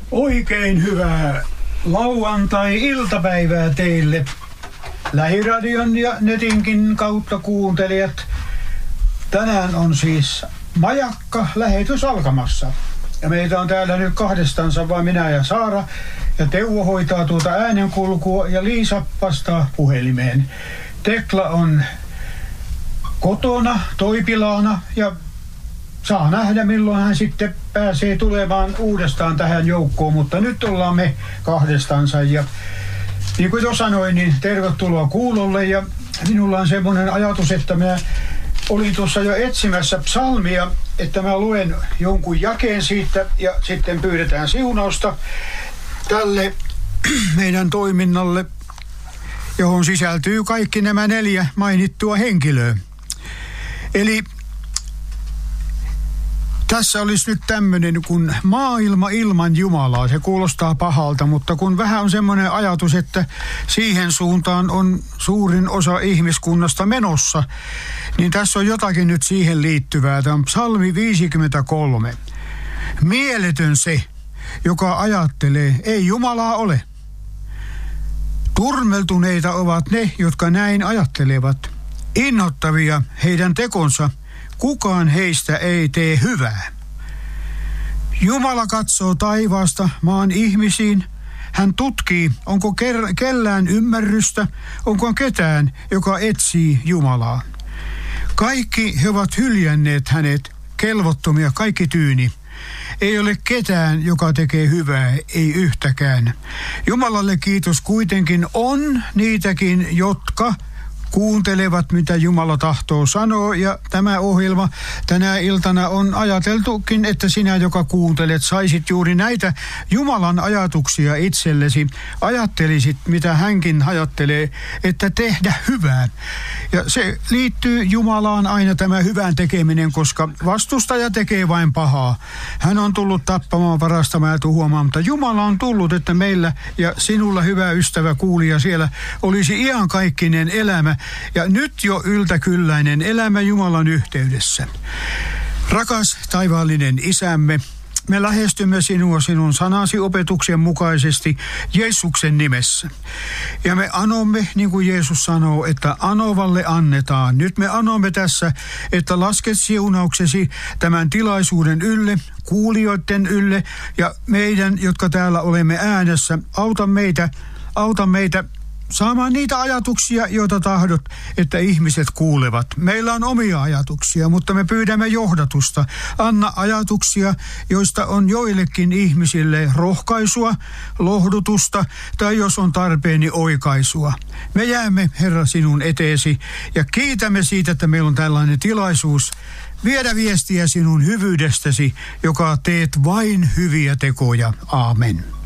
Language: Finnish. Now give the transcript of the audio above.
Oikein hyvää lauantai-iltapäivää teille, lähiradion ja netinkin kautta kuuntelijat. Tänään on siis Majakka-lähetys alkamassa. Ja meitä on täällä nyt kahdestansa, vaan minä ja Saara. Ja Teuvo hoitaa tuota äänenkulkua ja Liisa vastaa puhelimeen. Tekla on kotona, Toipilaana, ja saa nähdä milloin hän sitten pääsee tulemaan uudestaan tähän joukkoon, mutta nyt ollaan me kahdestansa. Ja niin kuin jo sanoin, niin tervetuloa kuulolle, ja minulla on semmoinen ajatus, että mä olin tuossa jo etsimässä psalmia, että mä luen jonkun jakeen siitä ja sitten pyydetään siunausta tälle meidän toiminnalle, johon sisältyy kaikki nämä 4 mainittua henkilöä. Eli tässä olisi nyt tämmöinen kuin maailma ilman Jumalaa. Se kuulostaa pahalta, mutta kun vähän on semmoinen ajatus, että siihen suuntaan on suurin osa ihmiskunnasta menossa, niin tässä on jotakin nyt siihen liittyvää. Tämä on psalmi 53. Mieletön se, joka ajattelee, ei Jumalaa ole. Turmeltuneita ovat ne, jotka näin ajattelevat. Innoittavia heidän tekonsa. Kukaan heistä ei tee hyvää. Jumala katsoo taivaasta maan ihmisiin. Hän tutkii, onko kellään ymmärrystä, onko ketään, joka etsii Jumalaa. Kaikki he ovat hyljänneet hänet, kelvottomia, kaikki tyyni. Ei ole ketään, joka tekee hyvää, ei yhtäkään. Jumalalle kiitos kuitenkin on niitäkin, jotka kuuntelevat, mitä Jumala tahtoo sanoa, ja tämä ohjelma tänä iltana on ajateltukin, että sinä, joka kuuntelet, saisit juuri näitä Jumalan ajatuksia itsellesi, ajattelisit, mitä hänkin ajattelee, että tehdä hyvää. Ja se liittyy Jumalaan aina tämä hyvän tekeminen, koska vastustaja tekee vain pahaa. Hän on tullut tappamaan, varastamaan ja tuhoamaan, mutta Jumala on tullut, että meillä ja sinulla, hyvä ystävä kuulija, siellä olisi iankaikkinen elämä, ja nyt jo yltäkylläinen elämä Jumalan yhteydessä. Rakas taivaallinen Isämme, me lähestymme sinua sinun sanasi opetuksen mukaisesti Jeesuksen nimessä. Ja me anomme, niin kuin Jeesus sanoo, että anovalle annetaan. Nyt me anomme tässä, että lasket siunauksesi tämän tilaisuuden ylle, kuulijoiden ylle ja meidän, jotka täällä olemme äänessä. Auta meitä saamaan niitä ajatuksia, joita tahdot, että ihmiset kuulevat. Meillä on omia ajatuksia, mutta me pyydämme johdatusta. Anna ajatuksia, joista on joillekin ihmisille rohkaisua, lohdutusta tai jos on tarpeeni oikaisua. Me jäämme, Herra, sinun eteesi ja kiitämme siitä, että meillä on tällainen tilaisuus viedä viestiä sinun hyvyydestäsi, joka teet vain hyviä tekoja. Aamen.